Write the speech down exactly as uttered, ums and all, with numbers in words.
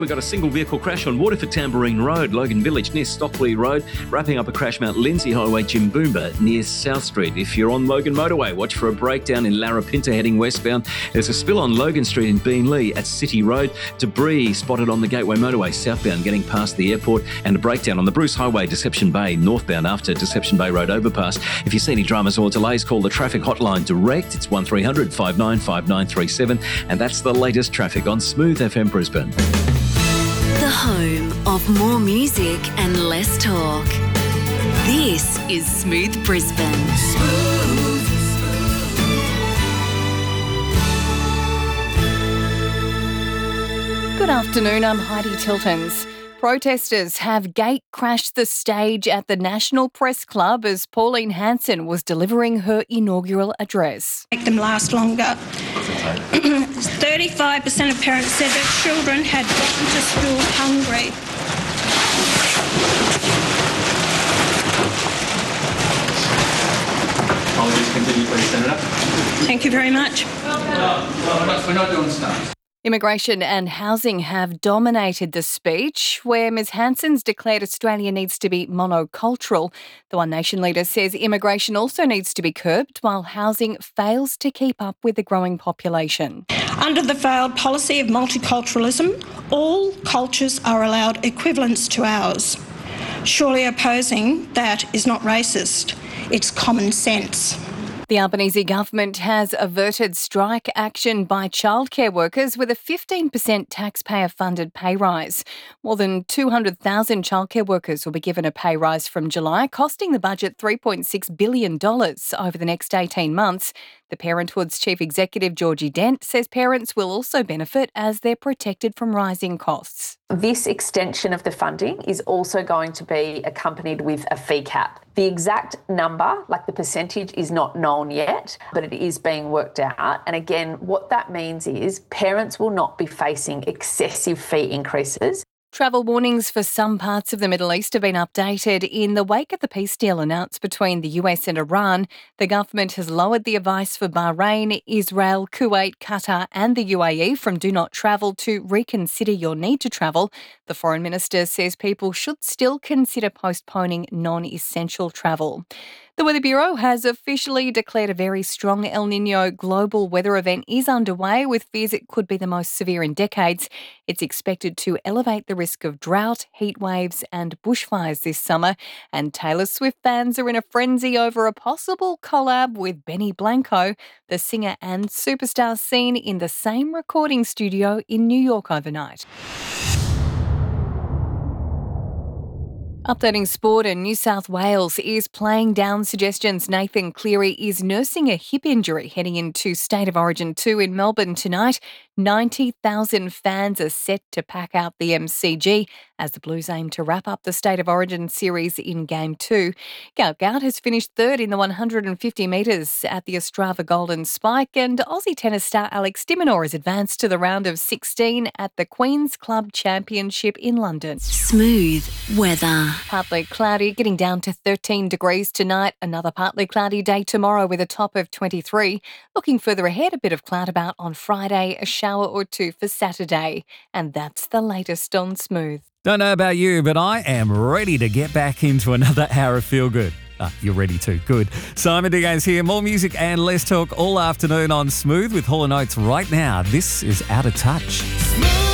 We got a single vehicle crash on Waterford Tambourine Road, Logan Village near Stockley Road, wrapping up a crash Mount Lindsay Highway, Jimboomba near South Street. If you're on Logan Motorway, watch for a breakdown in Larapinta heading westbound. There's a spill on Logan Street in Beenleigh at City Road. Debris spotted on the Gateway Motorway southbound getting past the airport, and a breakdown on the Bruce Highway, Deception Bay northbound after Deception Bay Road overpass. If you see any dramas or delays, call the traffic hotline direct. It's one three hundred five nine five nine three seven, and that's the latest traffic on Smooth F M Brisbane. The home of more music and less talk. This is Smooth Brisbane. Smooth. Good afternoon, I'm Heidi Tiltons. Protesters have gate crashed the stage at the National Press Club as Pauline Hanson was delivering her inaugural address. Make them last longer. thirty-five percent of parents said their children had gone to school hungry. Apologies, continue please, Senator. Thank you very much. No, no, we're not doing stuff. Immigration and housing have dominated the speech, where Ms Hanson's declared Australia needs to be monocultural. The One Nation leader says immigration also needs to be curbed while housing fails to keep up with the growing population. Under the failed policy of multiculturalism, all cultures are allowed equivalence to ours. Surely opposing that is not racist, it's common sense. The Albanese government has averted strike action by childcare workers with a fifteen percent taxpayer-funded pay rise. More than two hundred thousand childcare workers will be given a pay rise from July, costing the budget three point six billion dollars over the next eighteen months. The Parenthood's chief executive, Georgie Dent, says parents will also benefit as they're protected from rising costs. This extension of the funding is also going to be accompanied with a fee cap. The exact number, like the percentage, is not known yet, but it is being worked out. And again, what that means is parents will not be facing excessive fee increases. Travel warnings for some parts of the Middle East have been updated in the wake of the peace deal announced between the U S and Iran. The government has lowered the advice for Bahrain, Israel, Kuwait, Qatar and the U A E from do not travel to reconsider your need to travel. The Foreign Minister says people should still consider postponing non-essential travel. The Weather Bureau has officially declared a very strong El Niño global weather event is underway, with fears it could be the most severe in decades. It's expected to elevate the risk of drought, heat waves and bushfires this summer. And Taylor Swift fans are in a frenzy over a possible collab with Benny Blanco, the singer and superstar seen in the same recording studio in New York overnight. Updating sport, and New South Wales is playing down suggestions Nathan Cleary is nursing a hip injury heading into State of Origin two in Melbourne tonight. ninety thousand fans are set to pack out the M C G as the Blues aim to wrap up the State of Origin series in Game two. Gout Gout has finished third in the one hundred fifty metres at the Ostrava Golden Spike, and Aussie tennis star Alex de Minaur has advanced to the round of sixteen at the Queen's Club Championship in London. Smooth weather. Partly cloudy, getting down to thirteen degrees tonight. Another partly cloudy day tomorrow with a top of twenty-three. Looking further ahead, a bit of cloud about on Friday, a shower or two for Saturday. And that's the latest on Smooth. Don't know about you, but I am ready to get back into another hour of Feel Good. Ah, you're ready too. Good. Simon Diggains here. More music and less talk all afternoon on Smooth with Hall and Oates right now. This is Out of Touch.